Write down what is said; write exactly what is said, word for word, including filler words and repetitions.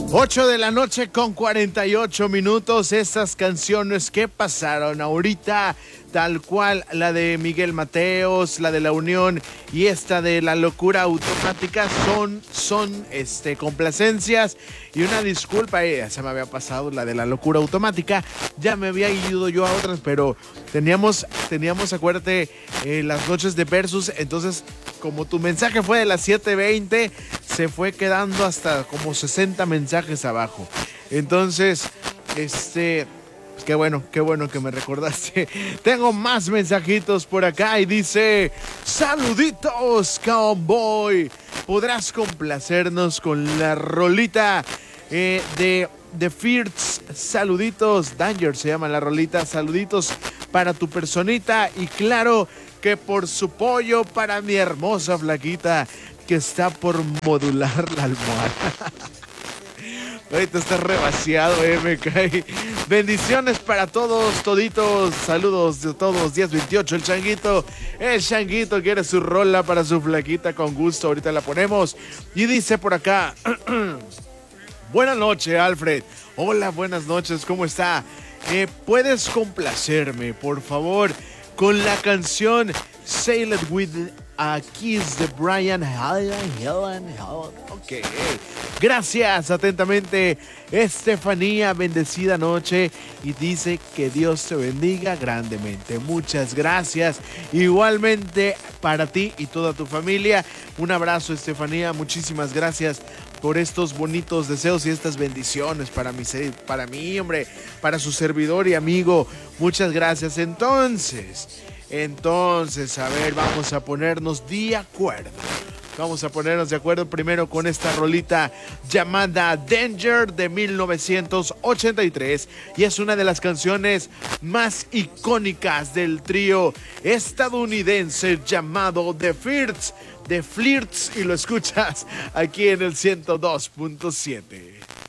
ocho de la noche con cuarenta y ocho minutos. Estas canciones que pasaron ahorita, tal cual la de Miguel Mateos, la de La Unión y esta de La Locura Automática, son, son este, complacencias. Y una disculpa, eh, se me había pasado la de La Locura Automática. Ya me había ido yo a otras, pero teníamos, teníamos acuérdate, eh, las noches de Versus. Entonces, como tu mensaje fue de las siete veinte, se fue quedando hasta como sesenta mensajes abajo. Entonces, este... Qué bueno, qué bueno que me recordaste. Tengo más mensajitos por acá y dice: saluditos, cowboy. ¿Podrás complacernos con la rolita eh, de The Firts? Saluditos, Danger se llama la rolita. Saluditos para tu personita y claro que por su pollo para mi hermosa flaquita que está por modular la almohada. Ahorita está rebaciado, eh, me cae. Bendiciones para todos, toditos. Saludos de todos. diez veintiocho, el changuito. El changuito quiere su rola para su flaquita con gusto. Ahorita la ponemos. Y dice por acá: buenas noches, Alfred. Hola, buenas noches, ¿cómo está? Eh, ¿Puedes complacerme, por favor, con la canción Sail It With a Kiss de Brian Helen, Helen, Helen? Ok. Gracias, atentamente, Estefanía, bendecida noche. Y dice que Dios te bendiga grandemente. Muchas gracias. Igualmente para ti y toda tu familia. Un abrazo, Estefanía. Muchísimas gracias por estos bonitos deseos y estas bendiciones para mí, para mí, hombre, para su servidor y amigo. Muchas gracias. Entonces, entonces, a ver, vamos a ponernos de acuerdo. Vamos a ponernos de acuerdo primero con esta rolita llamada Danger de mil novecientos ochenta y tres. Y es una de las canciones más icónicas del trío estadounidense llamado The Flirts. The Flirts, y lo escuchas aquí en el ciento dos punto siete.